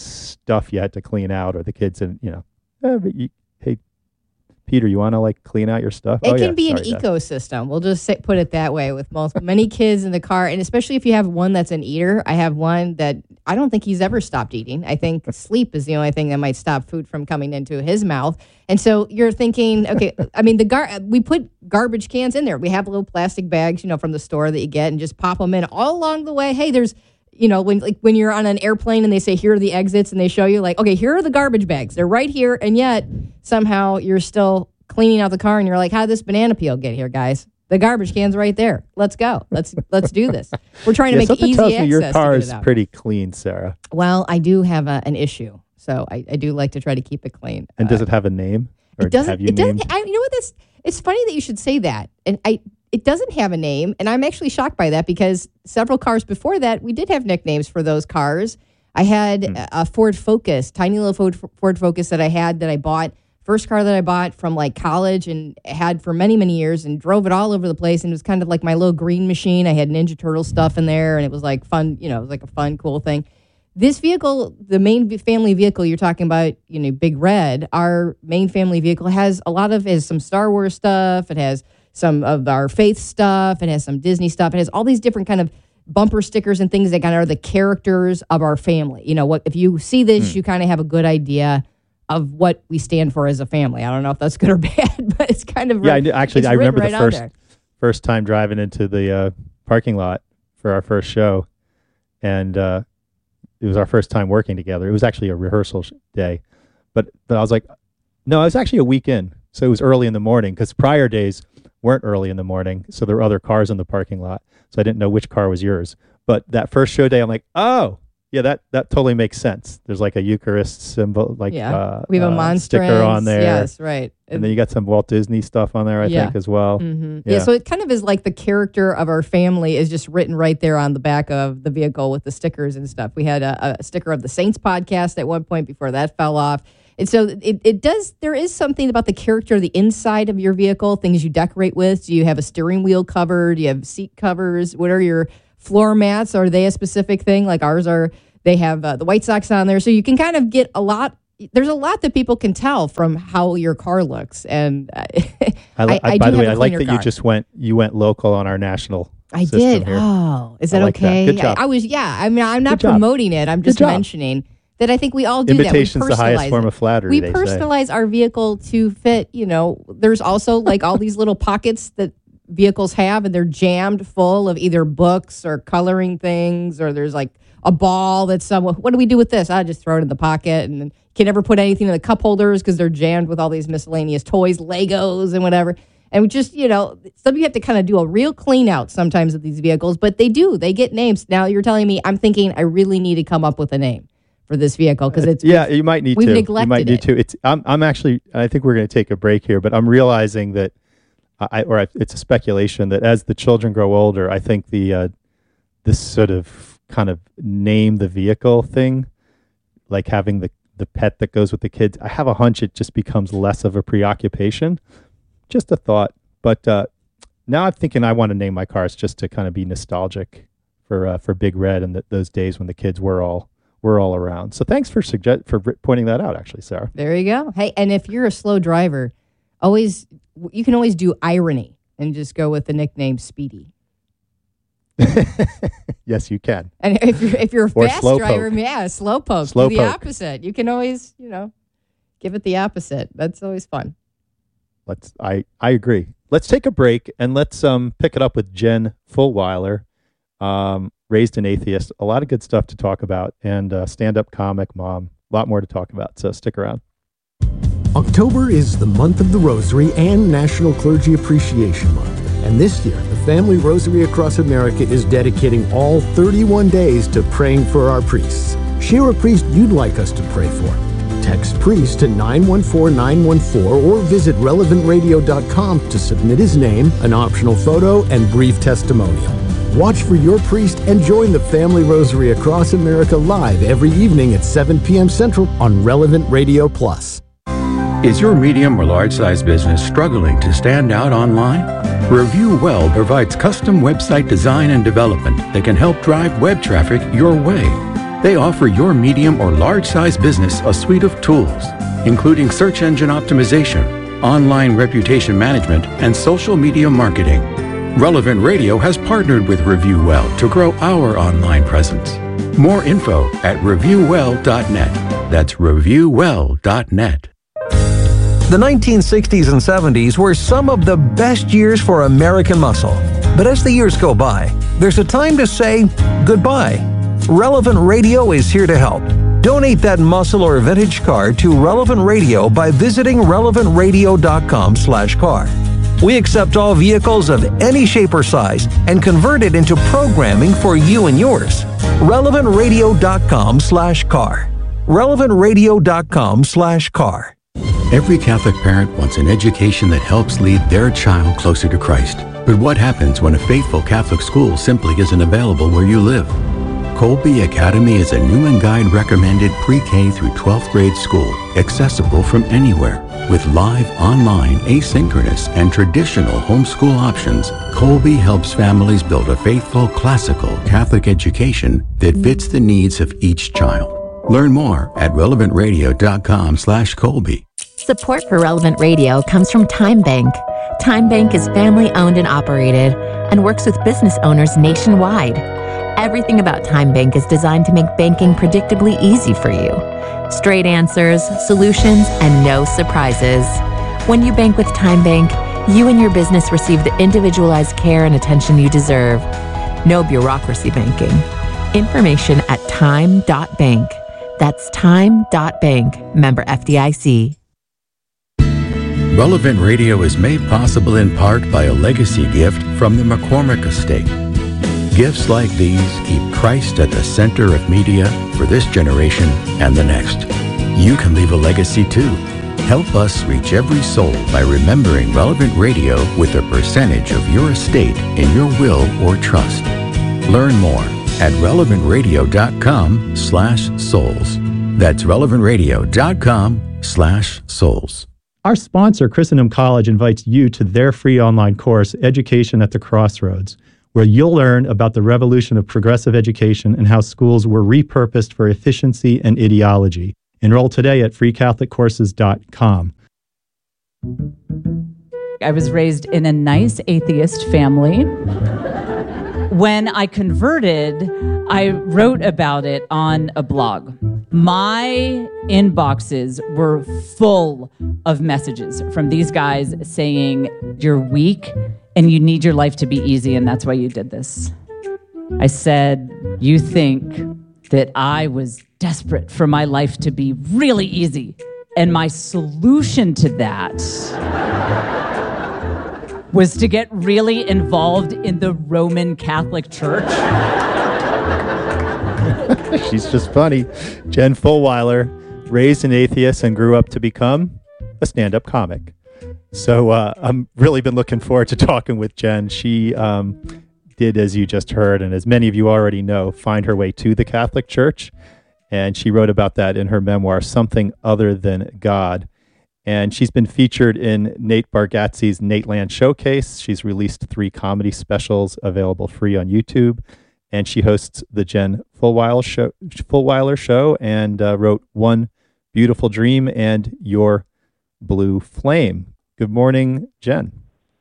stuff you had to clean out, or the kids, and you know, eh, but you, hey, Peter, you want to like clean out your stuff? It oh, can yeah. be an Sorry, Dad. ecosystem. We'll just say, put it that way with most many kids in the car, and especially if you have one that's an eater. I have one that I don't think he's ever stopped eating. I think sleep is the only thing that might stop food from coming into his mouth. And so you're thinking, okay, I mean, the gar- we put garbage cans in there. We have little plastic bags, you know, from the store that you get, and just pop them in all along the way. Hey, there's, you know, when like when you're on an airplane and they say, here are the exits, and they show you like, okay, here are the garbage bags. They're right here, and yet somehow you're still cleaning out the car, and you're like, how did this banana peel get here, guys? The garbage can's right there. Let's go. Let's let's do this. We're trying to Yeah, make something easy tells me access your to car get it is out. pretty clean, Sarah. Well, I do have a, an issue, so I, I do like to try to keep it clean. And does Uh, it have a name? Or it doesn't. have you It doesn't. named? I, you know what? That's. It's funny that you should say that, and I. It doesn't have a name, and I'm actually shocked by that because several cars before that we did have nicknames for those cars. I had Hmm. a, a Ford Focus, tiny little Ford, Ford Focus that I had that I bought. First car that I bought from like college and had for many, many years and drove it all over the place. And it was kind of like my little green machine. I had Ninja Turtle stuff in there and it was like fun, you know, it was like a fun, cool thing. This vehicle, the main family vehicle you're talking about, you know, Big Red, our main family vehicle has a lot of, it has some Star Wars stuff. It has some of our faith stuff. It has some Disney stuff. It has all these different kind of bumper stickers and things that kind of are the characters of our family. You know, what if you see this, Hmm. you kind of have a good idea of what we stand for as a family. I don't know if that's good or bad, but it's kind of Yeah, I, kn- actually, it's I remember written the right on first there. first time driving into the uh, parking lot for our first show, and uh, it was our first time working together. It was actually a rehearsal sh- day, but but I was like, no, it was actually a weekend, so it was early in the morning because prior days weren't early in the morning, so there were other cars in the parking lot, so I didn't know which car was yours. But that first show day, I'm like, oh, Yeah, that, that totally makes sense. There's like a Eucharist symbol, like Yeah. uh, We have a uh, monstrance. sticker on there. Yes, right. And then you got some Walt Disney stuff on there, I Yeah. think, as well. Mhm. Yeah. So it kind of is like the character of our family is just written right there on the back of the vehicle with the stickers and stuff. We had a, a sticker of the Saints podcast at one point before that fell off. And so it, it does, there is something about the character of the inside of your vehicle, things you decorate with. Do you have a steering wheel cover? Do you have seat covers? What are your floor mats? Are they a specific thing? Like ours are, they have uh, the White Sox on there. So you can kind of get a lot. There's a lot that people can tell from how your car looks. And uh, I, li- I, I by do the way, have I a like cleaner that you car. just went you went local on our national. I system did. Here. Oh, is I that like okay? That. Good job. I, I was, yeah. I mean, I'm not Good job. promoting it. I'm Good just job. mentioning that I think we all do Imitation's that. We the highest personalize form it. of flattery, We they say. personalize our vehicle to fit, you know, there's also like all these little pockets that vehicles have, and they're jammed full of either books or coloring things, or there's like a ball that's someone, what do we do with this? I just throw it in the pocket, and then you can never put anything in the cup holders because they're jammed with all these miscellaneous toys, Legos and whatever. And we just, you know, some of you have to kind of do a real clean out sometimes of these vehicles, but they do. They get names. Now you're telling me, I'm thinking I really need to come up with a name for this vehicle because it's yeah, you might need we've to. neglected you might need it. to. It's. I'm. I'm actually. I think we're going to take a break here, but I'm realizing that, I or I, it's a speculation that as the children grow older, I think the uh, this sort of kind of name the vehicle thing, like having the the pet that goes with the kids. I have a hunch it just becomes less of a preoccupation. Just a thought, but uh, now I'm thinking I want to name my cars just to kind of be nostalgic for uh, for Big Red and the, those days when the kids were all. We're all around. So thanks for suggest for pointing that out, actually, Sarah. There you go. Hey, and if you're a slow driver, always you can always do irony and just go with the nickname Speedy. Yes, you can. And if you're if you're a Or fast slow driver, poke. yeah, slow poke. Slow do the poke. opposite. You can always, you know, give it the opposite. That's always fun. Let's. I I agree. Let's take a break and let's um pick it up with Jen Fulwiler. Um, raised an atheist. A lot of good stuff to talk about, and uh, stand-up comic, mom. A lot more to talk about. So stick around. October is the month of the Rosary and National Clergy Appreciation Month. And this year, the Family Rosary Across America is dedicating all thirty-one days to praying for our priests. Share a priest you'd like us to pray for. Text priest to nine one four nine one four or visit relevant radio dot com to submit his name, an optional photo, and brief testimonial. Watch for your priest and join the Family Rosary Across America live every evening at seven p.m. Central on Relevant Radio Plus. Is your medium or large size business struggling to stand out online? Review Well provides custom website design and development that can help drive web traffic your way. They offer your medium or large size business a suite of tools, including search engine optimization, online reputation management, and social media marketing. Relevant Radio has partnered with Review Well to grow our online presence. More info at review well dot net. That's review well dot net. The nineteen sixties and seventies were some of the best years for American muscle. But as the years go by, there's a time to say goodbye. Relevant Radio is here to help. Donate that muscle or vintage car to Relevant Radio by visiting relevant radio dot com slash car. We accept all vehicles of any shape or size and convert it into programming for you and yours. relevant radio dot com slash car. relevant radio dot com slash car. Every Catholic parent wants an education that helps lead their child closer to Christ. But what happens when a faithful Catholic school simply isn't available where you live? Colby Academy is a Newman Guide recommended pre-K through twelfth grade school, accessible from anywhere. With live, online, asynchronous, and traditional homeschool options, Colby helps families build a faithful, classical Catholic education that fits the needs of each child. Learn more at relevant radio dot com slash Colby. Support for Relevant Radio comes from Time Bank. Time Bank is family-owned and operated and works with business owners nationwide. Everything about Time Bank is designed to make banking predictably easy for you. Straight answers, solutions, and no surprises. When you bank with Time Bank, you and your business receive the individualized care and attention you deserve. No bureaucracy banking. Information at time dot bank. That's time dot bank. Member F D I C. Relevant Radio is made possible in part by a legacy gift from the McCormick Estate. Gifts like these keep Christ at the center of media for this generation and the next. You can leave a legacy too. Help us reach every soul by remembering Relevant Radio with a percentage of your estate in your will or trust. Learn more at relevant radio dot com slash souls. That's relevant radio dot com slash souls. Our sponsor, Christendom College, invites you to their free online course, Education at the Crossroads, where you'll learn about the revolution of progressive education and how schools were repurposed for efficiency and ideology. Enroll today at free catholic courses dot com. I was raised in a nice atheist family. When I converted, I wrote about it on a blog. My inboxes were full of messages from these guys saying, you're weak and you need your life to be easy, and that's why you did this. I said, you think that I was desperate for my life to be really easy. And my solution to that was to get really involved in the Roman Catholic Church. She's just funny. Jen Fulwiler, raised an atheist and grew up to become a stand-up comic. So uh, I'm really been looking forward to talking with Jen. She um, did, as you just heard, and as many of you already know, find her way to the Catholic Church. And she wrote about that in her memoir, Something Other Than God. And she's been featured in Nate Bargatze's Nateland Showcase. She's released three comedy specials available free on YouTube. And she hosts the Jen Fulwiler Show, Fulwiler Show and uh, wrote One Beautiful Dream and Your Blue Flame. Good morning, Jen.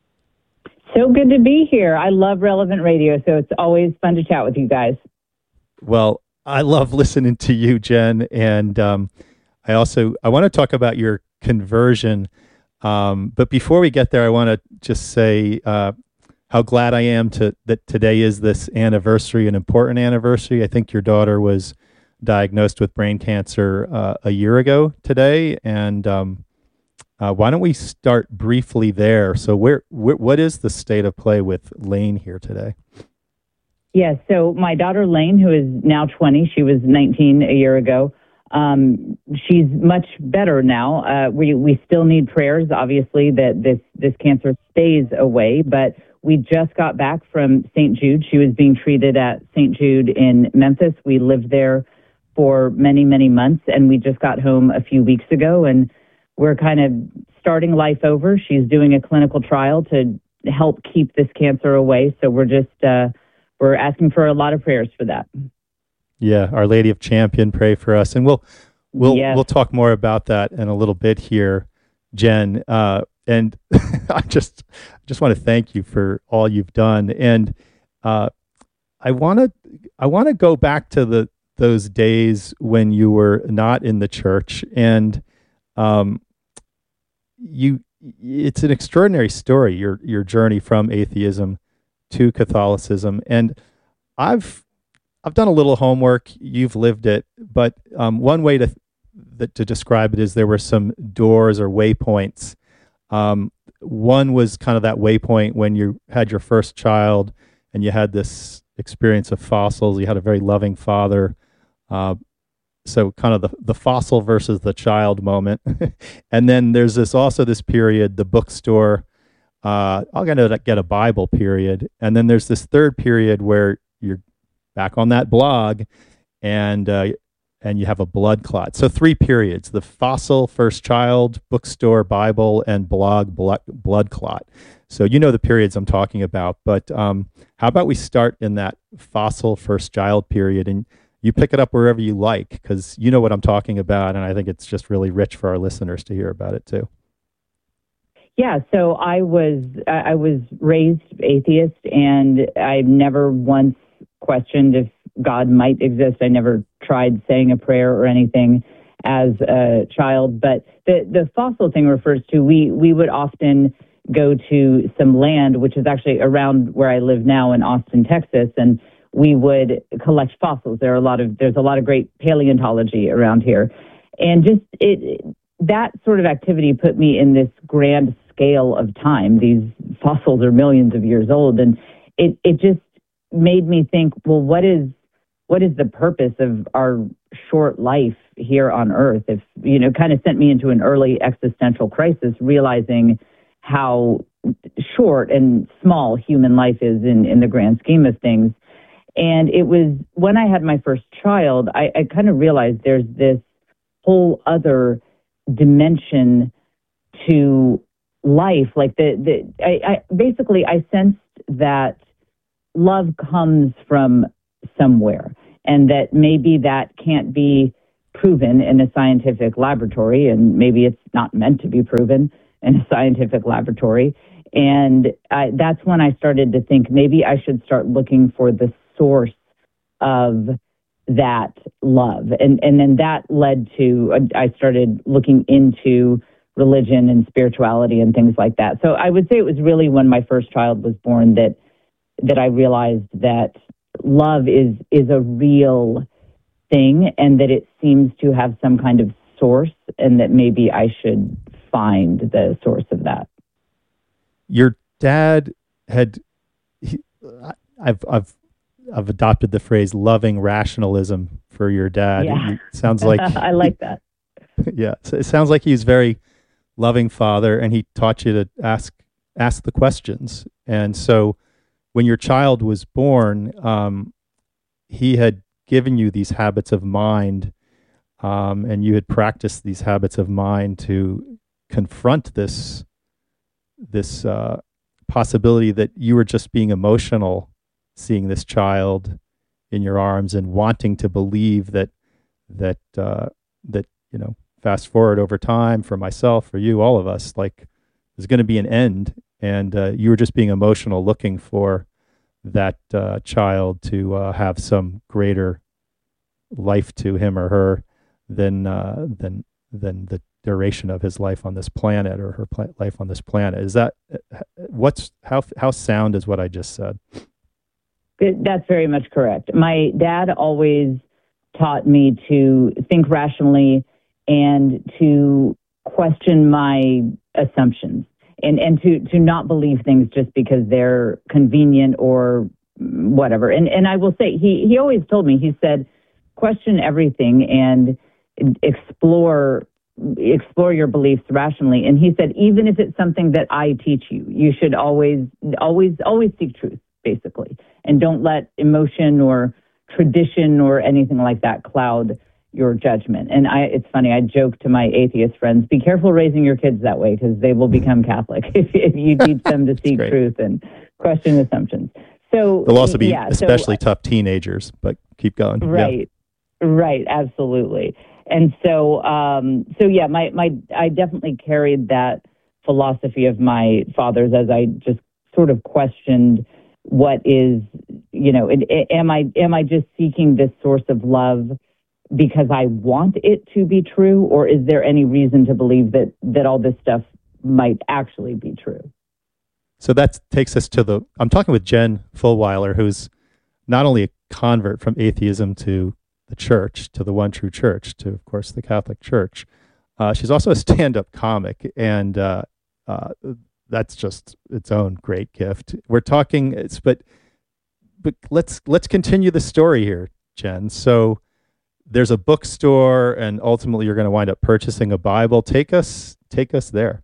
So good to be here. I love Relevant Radio, so it's always fun to chat with you guys. Well, I love listening to you, Jen. And um, I also, I want to talk about your conversion. Um, but before we get there, I want to just say uh, how glad I am to that today is this anniversary, an important anniversary. I think your daughter was diagnosed with brain cancer uh, a year ago today. And um, uh, why don't we start briefly there? So where, where, what is the state of play with Lane here today? Yes, so my daughter Lane, who is now twenty, she was nineteen a year ago. Um, she's much better now. Uh, we we still need prayers, obviously, that this this cancer stays away. But we just got back from Saint Jude. She was being treated at Saint Jude in Memphis. We lived there for many many months, and we just got home a few weeks ago. And we're kind of starting life over. She's doing a clinical trial to help keep this cancer away. So we're just uh, we're asking for a lot of prayers for that. Yeah, Our Lady of Champion, pray for us, and we'll we'll yes. we'll talk more about that in a little bit here, Jen. Uh, and I just just want to thank you for all you've done, and uh, I want to I want to go back to the those days when you were not in the church, and um, you. It's an extraordinary story, your your journey from atheism to Catholicism, and I've. I've done a little homework. You've lived it, but um, one way to th- to describe it is there were some doors or waypoints. Um, one was kind of that waypoint when you had your first child, and you had this experience of fossils. You had a very loving father, uh, so kind of the the fossil versus the child moment. And then there's this also this period, the bookstore. Uh, I'm gonna get a Bible period, and then there's this third period where you're back on that blog, and uh, and you have a blood clot. So three periods: the fossil, first child, bookstore, Bible, and blog, blood, blood clot. So you know the periods I'm talking about. But um, how about we start in that fossil, first child period, and you pick it up wherever you like, because you know what I'm talking about, and I think it's just really rich for our listeners to hear about it too. Yeah, so I was I was raised atheist, and I never once questioned if God might exist. I never tried saying a prayer or anything as a child. But the, the fossil thing refers to, we, we would often go to some land, which is actually around where I live now in Austin, Texas, and we would collect fossils. There are a lot of, there's a lot of great paleontology around here. And just it, that sort of activity put me in this grand scale of time. These fossils are millions of years old. And it, it just, made me think, well, what is what is the purpose of our short life here on earth? If, you know, kind of sent me into an early existential crisis, realizing how short and small human life is in, in the grand scheme of things. And it was when I had my first child, I, I kind of realized there's this whole other dimension to life. Like the, the I, I basically I sensed that love comes from somewhere, and that maybe that can't be proven in a scientific laboratory, and maybe it's not meant to be proven in a scientific laboratory. And I, that's when I started to think maybe I should start looking for the source of that love. And, and then that led to, I started looking into religion and spirituality and things like that. So I would say it was really when my first child was born that that I realized that love is is a real thing, and that it seems to have some kind of source, and that maybe I should find the source of that. Your dad had, he, I've I've I've adopted the phrase "loving rationalism" for your dad. Yeah. It sounds like I like that. Yeah, so it sounds like he's very loving father, and he taught you to ask ask the questions. And so, when your child was born, um, he had given you these habits of mind, um, and you had practiced these habits of mind to confront this this uh, possibility that you were just being emotional, seeing this child in your arms and wanting to believe that that uh, that you know. Fast forward over time, for myself, for you, all of us, like there's going to be an end, and uh, you were just being emotional, looking for that uh, child to uh, have some greater life to him or her than uh, than than the duration of his life on this planet, or her pla- life on this planet. Is that what's how how sound is what I just said? That's very much correct. My dad always taught me to think rationally and to question my assumptions, and, and to, to not believe things just because they're convenient or whatever. And and I will say, he, he always told me, he said, question everything and explore explore your beliefs rationally. And he said, even if it's something that I teach you, you should always, always, always seek truth, basically. And don't let emotion or tradition or anything like that cloud your judgment. And I, it's funny, I joke to my atheist friends, be careful raising your kids that way, because they will become Catholic if, if you teach them to seek truth and question assumptions. So they'll also be yeah, especially so, tough teenagers, but keep going. Right, yeah. Right, absolutely. And so, um, so yeah, my, my, I definitely carried that philosophy of my father's as I just sort of questioned what is, you know, am I, am I just seeking this source of love because I want it to be true, or is there any reason to believe that that all this stuff might actually be true? So that takes us to the, I'm talking with Jen Fulwiler, who's not only a convert from atheism to the church, to the one true church, to, of course, the Catholic Church. Uh, she's also a stand-up comic, and uh, uh, that's just its own great gift. We're talking, it's, but but let's let's continue the story here, Jen. So there's a bookstore, and ultimately you're going to wind up purchasing a Bible. Take us, take us there.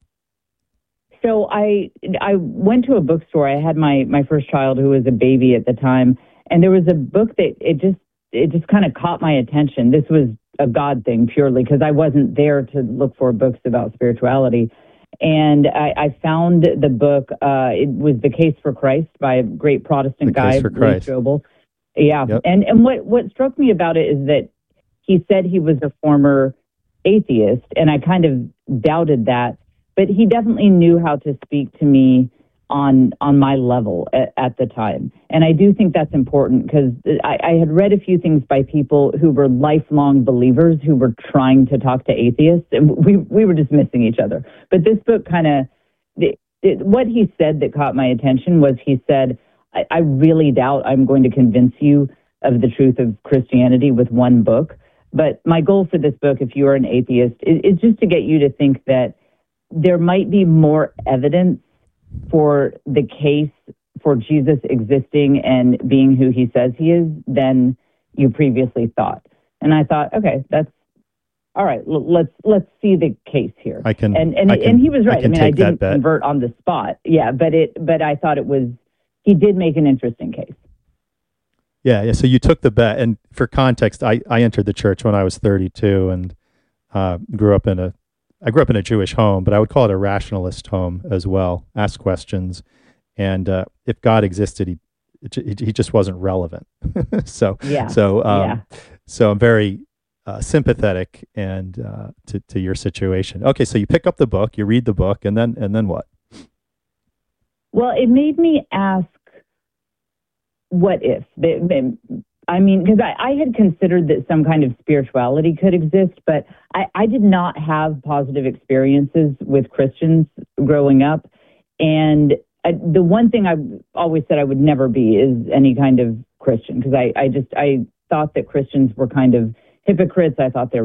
So I I went to a bookstore. I had my my first child, who was a baby at the time, and there was a book that it just it just kind of caught my attention. This was a God thing purely, because I wasn't there to look for books about spirituality. And I, I found the book. Uh, it was The Case for Christ by a great Protestant the guy, Case for Christ. Lee Strobel. Yeah, yep. and and what what struck me about it is that he said he was a former atheist, and I kind of doubted that, but he definitely knew how to speak to me on on my level at, at the time. And I do think that's important, because I, I had read a few things by people who were lifelong believers who were trying to talk to atheists, and we we were just missing each other. But this book kind of, what he said that caught my attention was, he said, I, I really doubt I'm going to convince you of the truth of Christianity with one book. But my goal for this book, if you are an atheist, is, is just to get you to think that there might be more evidence for the case for Jesus existing and being who he says he is than you previously thought. And I thought, okay, that's all right. L- let's let's see the case here. I can, and and I can, and he was right. I, I, mean, I didn't bet. convert on the spot. Yeah, but it but I thought it was he did make an interesting case. Yeah, yeah. So you took the bet, and for context, I, I entered the church when I was thirty-two, and uh, grew up in a I grew up in a Jewish home, but I would call it a rationalist home as well. Ask questions, and uh, if God existed, he he just wasn't relevant. so yeah, so um, yeah. so I'm very uh, sympathetic and uh, to to your situation. Okay, so you pick up the book, you read the book, and then and then what? Well, it made me ask, what if? I mean, because I, I had considered that some kind of spirituality could exist, but I, I did not have positive experiences with Christians growing up. And I, the one thing I always said I would never be is any kind of Christian, because I, I just, I thought that Christians were kind of hypocrites. I thought they were